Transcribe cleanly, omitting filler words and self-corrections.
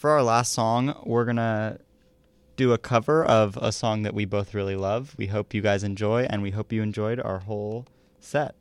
For our last song, we're going to do a cover of a song that we both really love. We hope you guys enjoy, and we hope you enjoyed our whole set.